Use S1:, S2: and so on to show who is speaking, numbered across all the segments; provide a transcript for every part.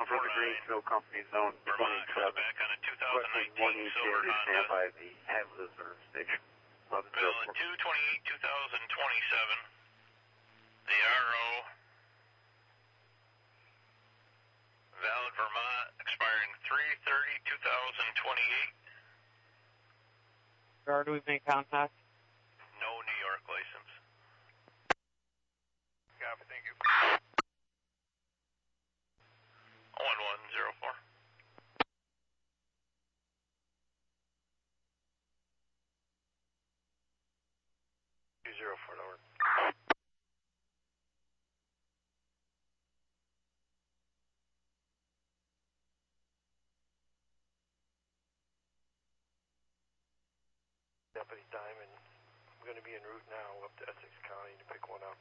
S1: for the Greenfield Company Zone 27.
S2: Back on a 2019
S1: 1 each
S2: silver
S1: to stand
S2: Honda.
S1: by the Atlas Station.
S2: Valid 2/28/2027. The RO. Valid Vermont, expiring 3/30/2028.
S3: Where do we make contact?
S2: No New York license. Copy, thank you. 1104. 204, over.
S4: Deputy Diamond, I'm going to be en route now up to Essex County to pick one up.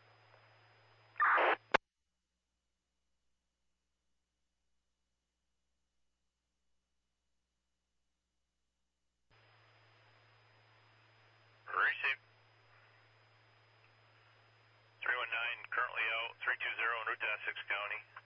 S2: Receive. 319, currently out, 320 en route to Essex County.